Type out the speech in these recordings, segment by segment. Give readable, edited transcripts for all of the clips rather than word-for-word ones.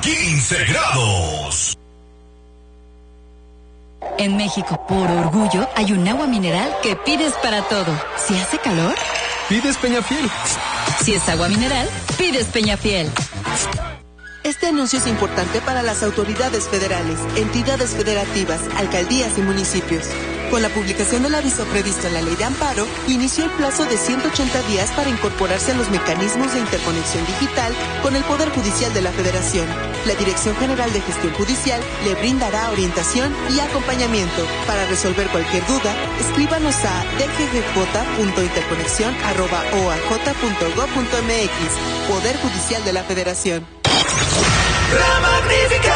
15 grados. En México, por orgullo, hay un agua mineral que pides para todo. Si hace calor, pides Peñafiel. Si es agua mineral, pides Peñafiel. Este anuncio es importante para las autoridades federales, entidades federativas, alcaldías y municipios. Con la publicación del aviso previsto en la Ley de Amparo, inició el plazo de 180 días para incorporarse a los mecanismos de interconexión digital con el Poder Judicial de la Federación. La Dirección General de Gestión Judicial le brindará orientación y acompañamiento. Para resolver cualquier duda, escríbanos a dggj.interconexión@oaj.gov.mx. Poder Judicial de la Federación. La Magnífica.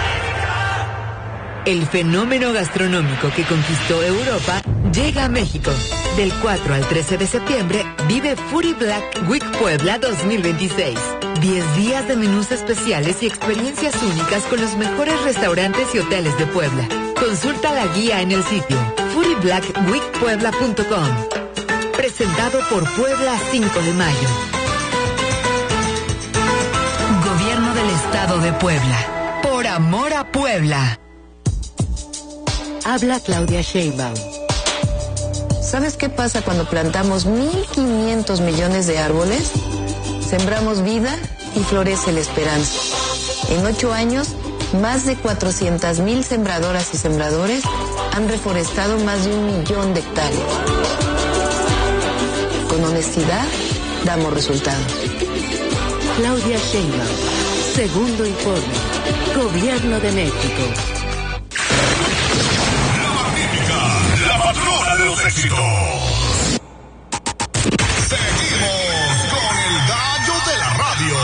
El fenómeno gastronómico que conquistó Europa llega a México. Del 4 al 13 de septiembre, vive Foodie Black Week Puebla 2026. 10 días de menús especiales y experiencias únicas con los mejores restaurantes y hoteles de Puebla. Consulta la guía en el sitio foodieblackweekpuebla.com. Presentado por Puebla 5 de Mayo. Gobierno del Estado de Puebla. Por amor a Puebla. Habla Claudia Sheinbaum. ¿Sabes qué pasa cuando plantamos 1.500 millones de árboles? Sembramos vida y florece la esperanza. En 8 años, más de 400,000 sembradoras y sembradores han reforestado más de 1 millón de hectáreas. Con honestidad, damos resultados. Claudia Sheinbaum, segundo informe. Gobierno de México. La patrona de los éxitos. Seguimos con el gallo de la radio.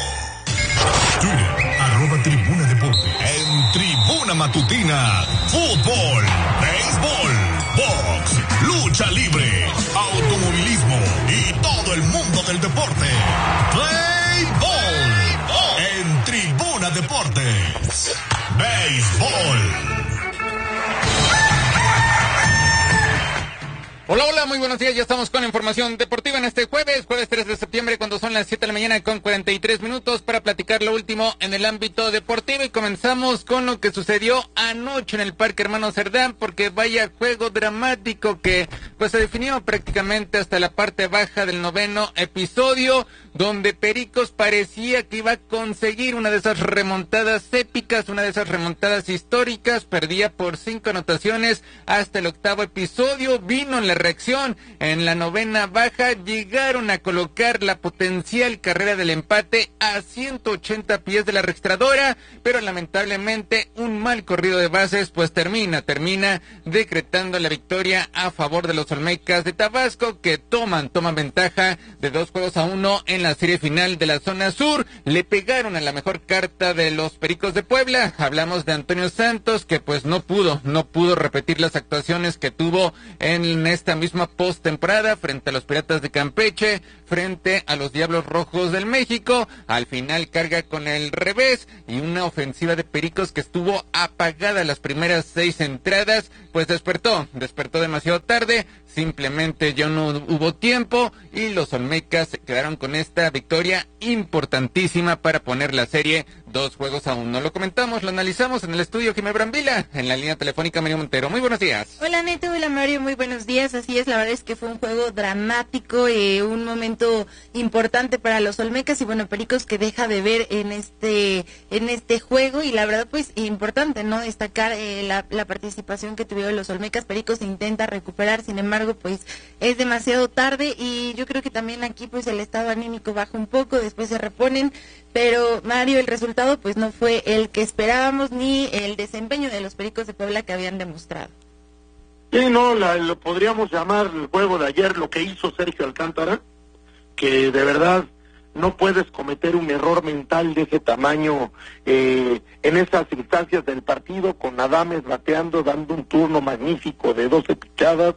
Twitter, @Tribuna Deporte. En Tribuna Matutina, fútbol, béisbol, box, lucha libre, automovilismo y todo el mundo del deporte. Play Ball. En Tribuna Deportes. Béisbol. Hola, hola, muy buenos días, ya estamos con la información deportiva en este jueves 3 de septiembre, cuando son las 7 de la mañana con 43 minutos para platicar lo último en el ámbito deportivo, y comenzamos con lo que sucedió anoche en el Parque Hermano Cerdán, porque vaya juego dramático que pues se definió prácticamente hasta la parte baja del 9º episodio, donde Pericos parecía que iba a conseguir una de esas remontadas épicas, una de esas remontadas históricas. Perdía por 5 anotaciones hasta el 8º episodio, vino en la reacción en la 9ª baja, llegaron a colocar la potencial carrera del empate a 180 pies de la registradora, pero lamentablemente un mal corrido de bases pues termina decretando la victoria a favor de los Olmecas de Tabasco, que toman ventaja de 2-1 en la serie final de la zona sur. Le pegaron a la mejor carta de los Pericos de Puebla. Hablamos de Antonio Santos, que pues no pudo repetir las actuaciones que tuvo en esta misma postemporada frente a los Piratas de Campeche, frente a los Diablos Rojos del México. Al final carga con el revés, y una ofensiva de Pericos que estuvo apagada las primeras 6 entradas, pues despertó demasiado tarde. Simplemente ya no hubo tiempo y los Olmecas se quedaron con esta victoria importantísima para poner la serie 2-1. Lo comentamos, lo analizamos en el estudio Jimé Brambila, en la línea telefónica Mario Montero. Muy buenos días. Hola Neto, hola Mario, muy buenos días. Así es, la verdad es que fue un juego dramático, un momento importante para los Olmecas, y bueno, Pericos que deja de ver en este juego, y la verdad pues importante, ¿no? Destacar la participación que tuvieron los Olmecas. Pericos intenta recuperar, sin embargo pues es demasiado tarde, y yo creo que también aquí pues el estado anímico baja un poco, después se reponen, pero Mario, el resultado pues no fue el que esperábamos, ni el desempeño de los Pericos de Puebla que habían demostrado. Sí, no, lo podríamos llamar el juego de ayer, lo que hizo Sergio Alcántara, que de verdad no puedes cometer un error mental de ese tamaño en esas instancias del partido, con Adames bateando, dando un turno magnífico de 12 pichadas,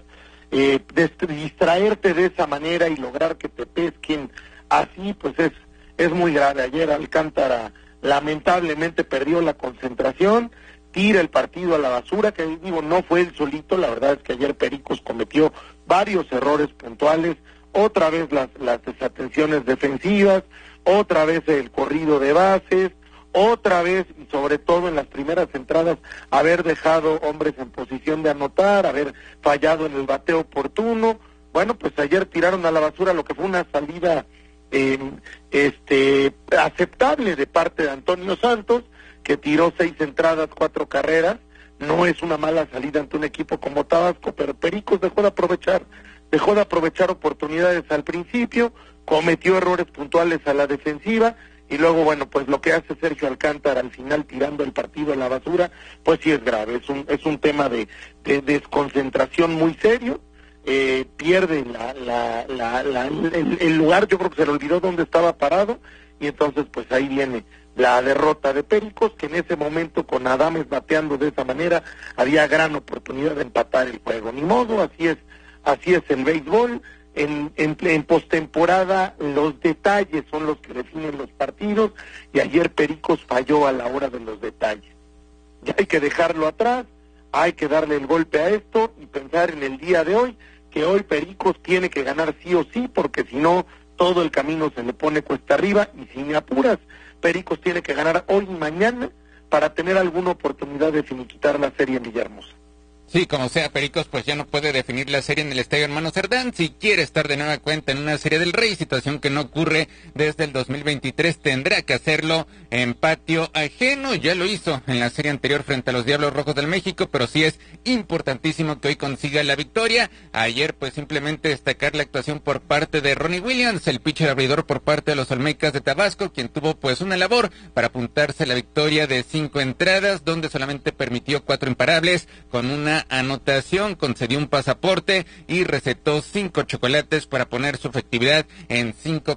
distraerte de esa manera y lograr que te pesquen así, pues es muy grave. Ayer Alcántara lamentablemente perdió la concentración, tira el partido a la basura, que digo, no fue él solito. La verdad es que ayer Pericos cometió varios errores puntuales, otra vez las desatenciones defensivas, otra vez el corrido de bases, otra vez, y sobre todo en las primeras entradas, haber dejado hombres en posición de anotar, haber fallado en el bateo oportuno. Bueno, pues ayer tiraron a la basura lo que fue una salida aceptable de parte de Antonio Santos, que tiró 6 entradas, 4 carreras. No es una mala salida ante un equipo como Tabasco, pero Pericos dejó de aprovechar oportunidades al principio, cometió errores puntuales a la defensiva, y luego, bueno, pues lo que hace Sergio Alcántara al final tirando el partido a la basura, pues sí es grave, es un tema de desconcentración muy serio. Pierde el lugar, yo creo que se le olvidó dónde estaba parado, y entonces pues ahí viene la derrota de Pericos, que en ese momento con Adames bateando de esa manera había gran oportunidad de empatar el juego. Ni modo, así es el béisbol. En postemporada los detalles son los que definen los partidos, y ayer Pericos falló a la hora de los detalles. Ya hay que dejarlo atrás, hay que darle el golpe a esto y pensar en el día de hoy, que hoy Pericos tiene que ganar sí o sí, porque si no, todo el camino se le pone cuesta arriba, y si me apuras, Pericos tiene que ganar hoy y mañana para tener alguna oportunidad de finiquitar la serie en Villahermosa. Sí, como sea, Pericos pues ya no puede definir la serie en el Estadio Hermano Cerdán. Si quiere estar de nueva cuenta en una Serie del Rey, situación que no ocurre desde el 2023, tendrá que hacerlo en patio ajeno. Ya lo hizo en la serie anterior frente a los Diablos Rojos del México, pero sí es importantísimo que hoy consiga la victoria. Ayer pues simplemente destacar la actuación por parte de Ronnie Williams, el pitcher abridor por parte de los Olmecas de Tabasco, quien tuvo pues una labor para apuntarse la victoria de 5 entradas, donde solamente permitió 4 imparables, con una anotación, concedió un pasaporte y recetó 5 chocolates para poner su efectividad en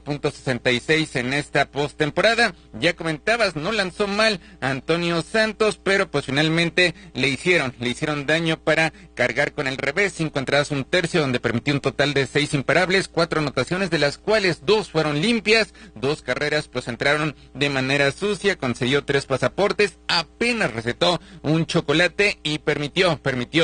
5.66 en esta postemporada. Ya comentabas, no lanzó mal Antonio Santos, pero pues finalmente le hicieron daño para cargar con el revés. 5 entradas, 1/3, donde permitió un total de 6 imparables, 4 anotaciones, de las cuales 2 fueron limpias, 2 carreras pues entraron de manera sucia, concedió 3 pasaportes, apenas recetó un chocolate y permitió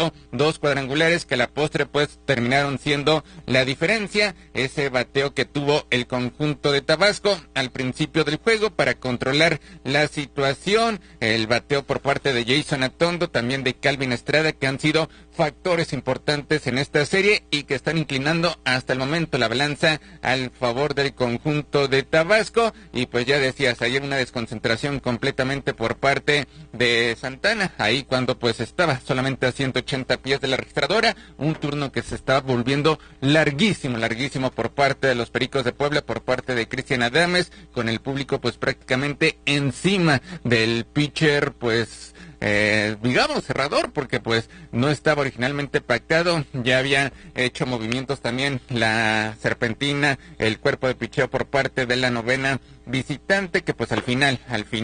2 cuadrangulares que a la postre pues terminaron siendo la diferencia. Ese bateo que tuvo el conjunto de Tabasco al principio del juego para controlar la situación, el bateo por parte de Jason Atondo, también de Calvin Estrada, que han sido factores importantes en esta serie y que están inclinando hasta el momento la balanza al favor del conjunto de Tabasco. Y pues ya decías, ayer una desconcentración completamente por parte de Santana, ahí cuando pues estaba solamente a 180 pies de la registradora, un turno que se estaba volviendo larguísimo por parte de los Pericos de Puebla, por parte de Cristian Adames, con el público pues prácticamente encima del pitcher pues digamos cerrador, porque pues no estaba originalmente pactado. Ya había hecho movimientos también la serpentina, el cuerpo de picheo por parte de la novena visitante, que pues al final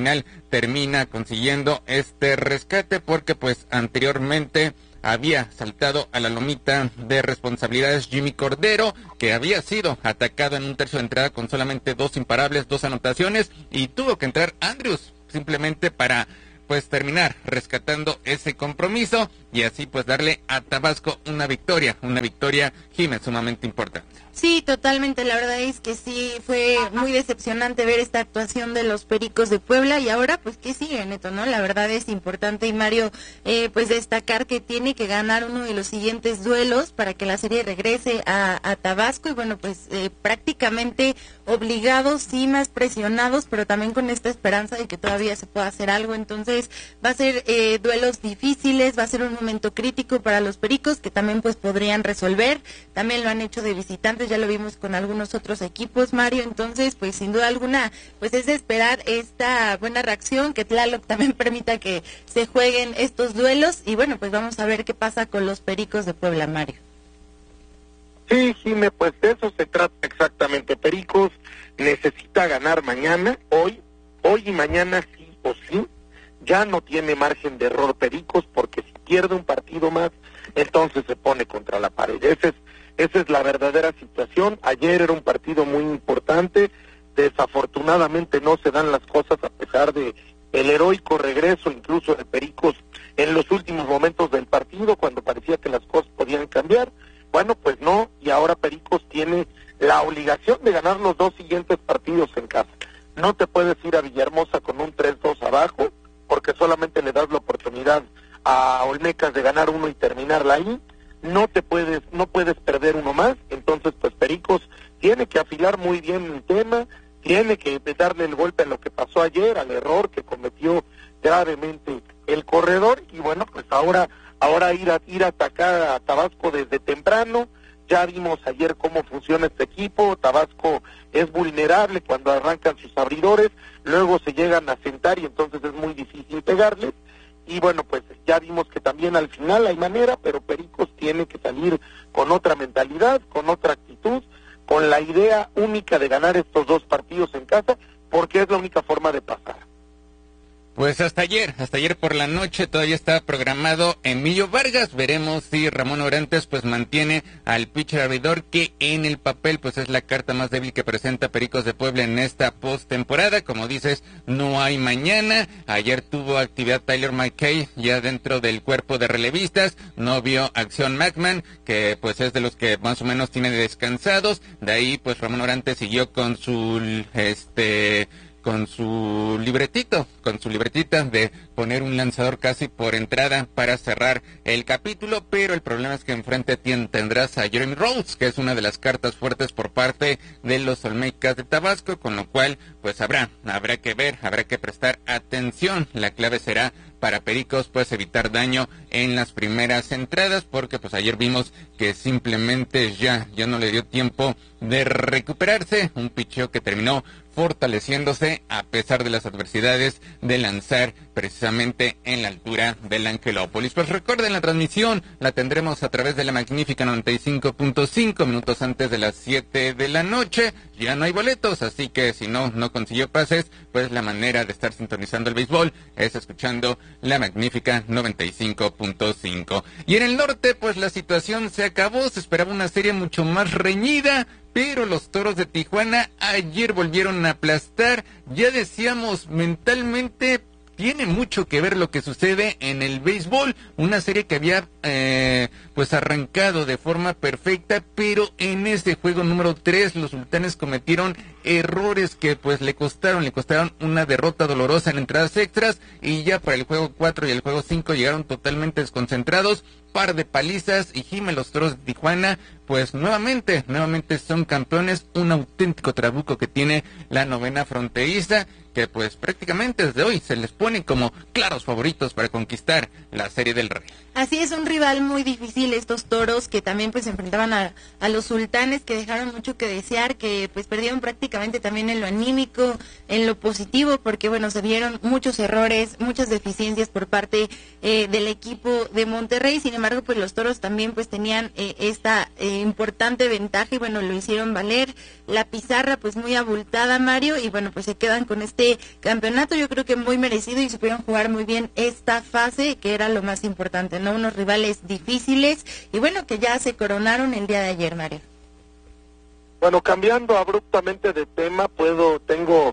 termina consiguiendo este rescate, porque pues anteriormente había saltado a la lomita de responsabilidades Jimmy Cordero, que había sido atacado en un tercio de entrada con solamente 2 imparables, 2 anotaciones, y tuvo que entrar Andrews simplemente para pues terminar rescatando ese compromiso y así pues darle a Tabasco una victoria, Jiménez, sumamente importante. Sí, totalmente, la verdad es que sí, fue muy decepcionante ver esta actuación de los Pericos de Puebla, y ahora pues ¿qué sigue, Neto? ¿No? La verdad es importante, y Mario, pues destacar que tiene que ganar uno de los siguientes duelos para que la serie regrese a Tabasco, y bueno, pues prácticamente obligados, sí, más presionados, pero también con esta esperanza de que todavía se pueda hacer algo. Entonces va a ser duelos difíciles, va a ser un momento crítico para los Pericos, que también pues podrían resolver, también lo han hecho de visitantes, ya lo vimos con algunos otros equipos, Mario. Entonces pues sin duda alguna pues es de esperar esta buena reacción, que Tlaloc también permita que se jueguen estos duelos, y bueno, pues vamos a ver qué pasa con los Pericos de Puebla, Mario. Sí, Jimé, pues de eso se trata exactamente. Pericos necesita ganar mañana, hoy y mañana sí o sí. Ya no tiene margen de error Pericos, porque si pierde un partido más, entonces se pone contra la pared. Esa es la verdadera situación. Ayer era un partido muy importante, desafortunadamente no se dan las cosas a pesar de el heroico regreso incluso de Pericos en los últimos momentos del partido, cuando parecía que las cosas podían cambiar. Bueno, pues no, y ahora Pericos tiene la obligación de ganar los 2 siguientes partidos en casa. no te puedes ir a Villahermosa con un 3-2 abajo, porque solamente le das la oportunidad a Olmecas de ganar uno y terminarla ahí. No puedes perder uno más. Entonces pues Pericos tiene que afilar muy bien el tema, tiene que darle el golpe a lo que pasó ayer, al error que cometió gravemente el corredor, y bueno, pues ahora ir a atacar a Tabasco desde temprano. Ya vimos ayer cómo funciona este equipo. Tabasco es vulnerable cuando arrancan sus abridores, luego se llegan a sentar y entonces es muy difícil pegarles. Y bueno, pues ya vimos que también al final hay manera, pero Pericos tiene que salir con otra mentalidad, con otra actitud, con la idea única de ganar estos dos partidos en casa, porque es la única forma de pasar. Pues hasta ayer por la noche todavía estaba programado Emilio Vargas. Veremos si Ramón Orantes pues mantiene al pitcher abridor, que en el papel pues es la carta más débil que presenta Pericos de Puebla en esta postemporada. Como dices, no hay mañana. Ayer tuvo actividad Tyler McKay ya dentro del cuerpo de relevistas. No vio acción McMahon, que pues es de los que más o menos tiene descansados. De ahí pues Ramón Orantes siguió con su libretita de poner un lanzador casi por entrada para cerrar el capítulo, pero el problema es que enfrente tendrás a Jeremy Rhodes, que es una de las cartas fuertes por parte de los Olmecas de Tabasco, con lo cual pues habrá que ver, habrá que prestar atención. La clave será para Pericos pues evitar daño en las primeras entradas, porque pues ayer vimos que simplemente ya no le dio tiempo de recuperarse. Un picheo que terminó fortaleciéndose a pesar de las adversidades de lanzar precisamente en la altura del Angelópolis. Pues recuerden, la transmisión la tendremos a través de la magnífica 95.5 minutos antes de las 7 de la noche. Ya no hay boletos, así que si no consiguió pases, pues la manera de estar sintonizando el béisbol es escuchando la magnífica 95.5. Y en el norte, pues la situación se acabó. Se esperaba una serie mucho más reñida, pero los Toros de Tijuana ayer volvieron a aplastar. Ya decíamos, mentalmente tiene mucho que ver lo que sucede en el béisbol. Una serie que había pues arrancado de forma perfecta, pero en ese juego número 3 los Sultanes cometieron errores que pues le costaron una derrota dolorosa en entradas extras, y ya para el juego 4 y el juego 5 llegaron totalmente desconcentrados. Par de palizas y Jime, los Toros de Tijuana pues nuevamente son campeones. Un auténtico trabuco que tiene la novena fronteriza, que pues prácticamente desde hoy se les pone como claros favoritos para conquistar la Serie del Rey. Así es, un rival muy difícil estos Toros, que también pues se enfrentaban a los Sultanes, que dejaron mucho que desear, que pues perdieron prácticamente también en lo anímico, en lo positivo, porque bueno, se vieron muchos errores, muchas deficiencias por parte del equipo de Monterrey. Sin embargo, pues los Toros también pues tenían esta importante ventaja, y bueno, lo hicieron valer. La pizarra pues muy abultada, Mario, y bueno, pues se quedan con este campeonato, yo creo que muy merecido, y supieron jugar muy bien esta fase, que era lo más importante, ¿no? Unos rivales difíciles, y bueno, que ya se coronaron el día de ayer, Mario. Bueno, cambiando abruptamente de tema, puedo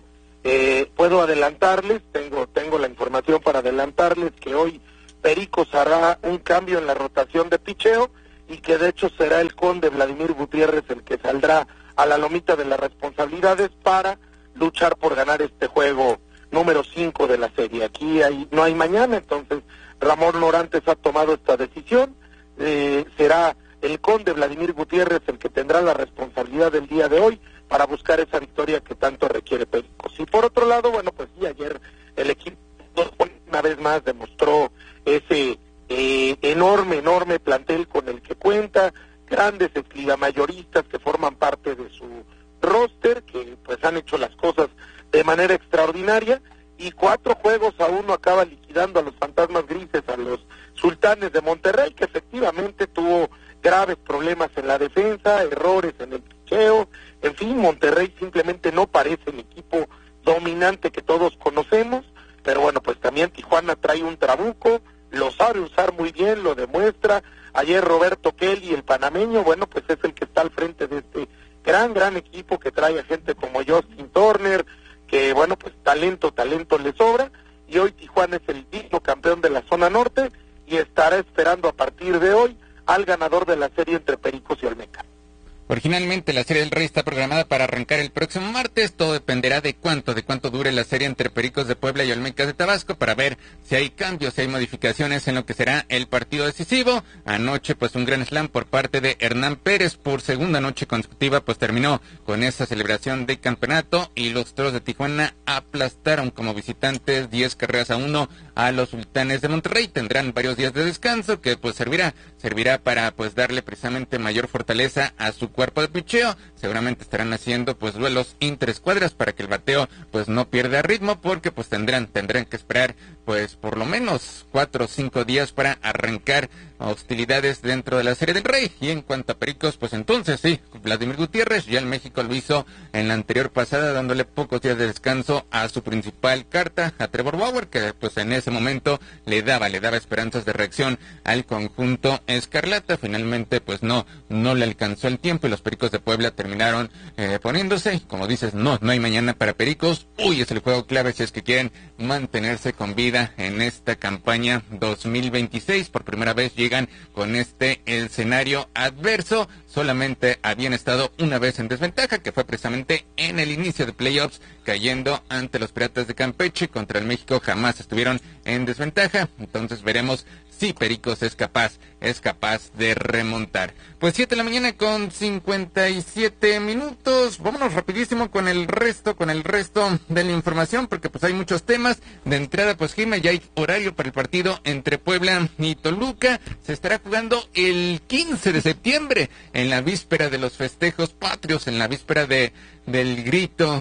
adelantarles, tengo la información para adelantarles que hoy Pericos hará un cambio en la rotación de picheo, y que de hecho será el Conde Vladimir Gutiérrez el que saldrá a la lomita de las responsabilidades para luchar por ganar este juego número 5 de la serie. Aquí no hay mañana, entonces Ramón Orantes ha tomado esta decisión. Será el Conde Vladimir Gutiérrez el que tendrá la responsabilidad del día de hoy para buscar esa victoria que tanto requiere Pericos. Y por otro lado, bueno, pues sí, ayer el equipo una vez más demostró ese enorme plantel con el que cuenta, grandes esclivamayoristas que forman parte de su roster, que pues han hecho las cosas de manera extraordinaria, y 4-1 acaba liquidando a los Fantasmas Grises, a los Sultanes de Monterrey, que efectivamente tuvo graves problemas en la defensa, errores en el picheo. En fin, Monterrey simplemente no parece el equipo dominante que todos conocemos, pero bueno, pues también Tijuana trae un trabuco, lo sabe usar muy bien, lo demuestra. Ayer Roberto Kelly, el panameño, bueno, pues es el que está al frente de este gran equipo, que trae a gente como Justin Turner, que bueno, pues talento le sobra, y hoy Tijuana es el digno campeón de la zona norte, y estará esperando a partir de hoy al ganador de la serie entre Pericos y Olmeca. Originalmente la Serie del Rey está programada para arrancar el próximo martes. Todo dependerá de cuánto dure la serie entre Pericos de Puebla y Olmecas de Tabasco para ver si hay cambios, si hay modificaciones en lo que será el partido decisivo. Anoche pues un gran slam por parte de Hernán Pérez por segunda noche consecutiva, pues terminó con esa celebración de campeonato y los Toros de Tijuana aplastaron como visitantes 10-1 a los Sultanes de Monterrey. Tendrán varios días de descanso que pues servirá para pues darle precisamente mayor fortaleza a su cuerpo de picheo. Seguramente estarán haciendo pues duelos interescuadras para que el bateo pues no pierda ritmo, porque pues tendrán que esperar pues por lo menos 4 o 5 días para arrancar hostilidades dentro de la Serie del Rey. Y en cuanto a Pericos, pues entonces sí, Vladimir Gutiérrez ya el México lo hizo en la anterior pasada, dándole pocos días de descanso a su principal carta, a Trevor Bauer, que pues en ese momento le daba esperanzas de reacción al conjunto escarlata. Finalmente pues no le alcanzó el tiempo y los Pericos de Puebla terminaron poniéndose. Como dices, no hay mañana para Pericos. Hoy es el juego clave si es que quieren mantenerse con vida en esta campaña 2026. Por primera vez llegan con este escenario adverso. Solamente habían estado una vez en desventaja, que fue precisamente en el inicio de playoffs, cayendo ante los Piratas de Campeche. Contra el México jamás estuvieron en desventaja. Entonces veremos si Pericos es capaz de remontar. Pues 7 de la mañana con 57 minutos. Vámonos rapidísimo con el resto de la información, porque pues hay muchos temas. De entrada, pues Jimé, ya hay horario para el partido entre Puebla y Toluca. Se estará jugando el 15 de septiembre, en la víspera de los festejos patrios, en la víspera del grito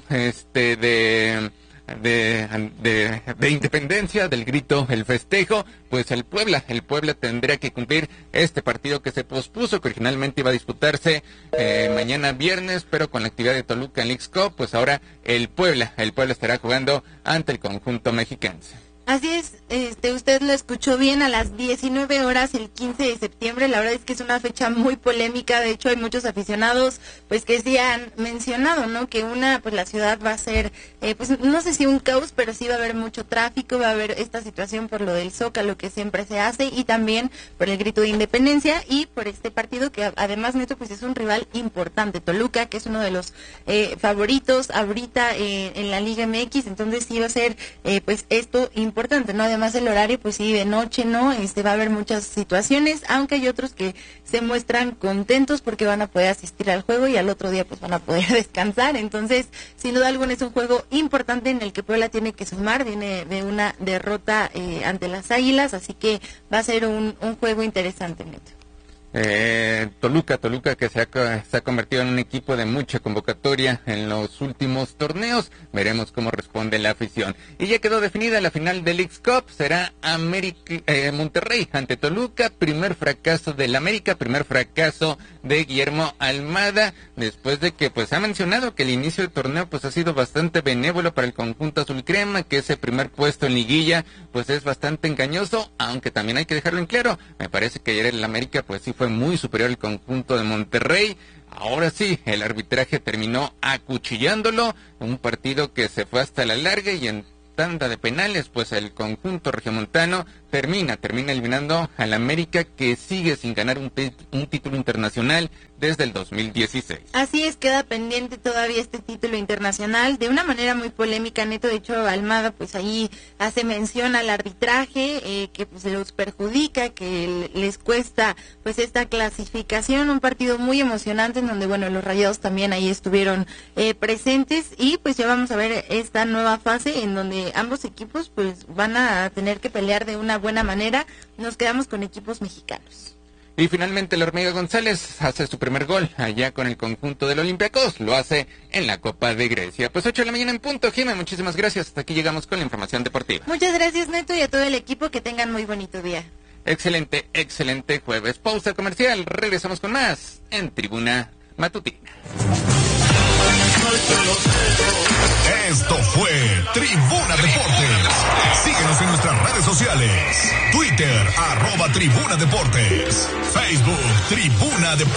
de independencia, del grito, el festejo. Pues el Puebla tendrá que cumplir este partido que se pospuso, que originalmente iba a disputarse mañana viernes, pero con la actividad de Toluca en Leagues Cup, pues ahora el Puebla estará jugando ante el conjunto mexiquense. Así es, usted lo escuchó bien, a las 19 horas el 15 de septiembre. La verdad es que es una fecha muy polémica. De hecho, hay muchos aficionados pues que sí han mencionado, ¿no? Que pues la ciudad va a ser, pues no sé si un caos, pero sí va a haber mucho tráfico, va a haber esta situación por lo del Zócalo que siempre se hace, y también por el grito de independencia y por este partido que además, Neto, pues es un rival importante, Toluca, que es uno de los favoritos ahorita en la Liga MX. Entonces sí va a ser pues esto importante, ¿no? Además el horario, pues sí, de noche, ¿no? Va a haber muchas situaciones, aunque hay otros que se muestran contentos porque van a poder asistir al juego y al otro día pues van a poder descansar. Entonces, sin duda alguna es un juego importante en el que Puebla tiene que sumar, viene de una derrota ante las Águilas, así que va a ser un juego interesante, Neto. Toluca que se ha convertido en un equipo de mucha convocatoria en los últimos torneos. Veremos cómo responde la afición. Y ya quedó definida la final del Leagues Cup. Será Monterrey ante Toluca. Primer fracaso del América, primer fracaso de Guillermo Almada, después de que pues ha mencionado que el inicio del torneo pues ha sido bastante benévolo para el conjunto azul crema, que ese primer puesto en liguilla pues es bastante engañoso, aunque también hay que dejarlo en claro. Me parece que ayer el América pues sí fue muy superior al conjunto de Monterrey. Ahora sí, el arbitraje terminó acuchillándolo, un partido que se fue hasta la larga, y en tanda de penales pues el conjunto regiomontano termina eliminando al América, que sigue sin ganar un título internacional desde el 2016. Así es, queda pendiente todavía este título internacional de una manera muy polémica, Neto. De hecho, Almada pues ahí hace mención al arbitraje, que pues los perjudica, que les cuesta pues esta clasificación. Un partido muy emocionante en donde, bueno, los Rayados también ahí estuvieron presentes, y pues ya vamos a ver esta nueva fase en donde ambos equipos pues van a tener que pelear de una buena manera. Nos quedamos con equipos mexicanos. Y finalmente la Hormiga González hace su primer gol allá con el conjunto del Olympiacos, lo hace en la Copa de Grecia. Pues 8 de la mañana en punto, Jimé, muchísimas gracias. Hasta aquí llegamos con la información deportiva. Muchas gracias, Neto, y a todo el equipo, que tengan muy bonito día. Excelente jueves. Pausa comercial, regresamos con más en Tribuna Matutina. Esto fue Tribuna Deportes. Síguenos en nuestras redes sociales. Twitter, @Tribuna Deportes. Facebook, Tribuna Deportes.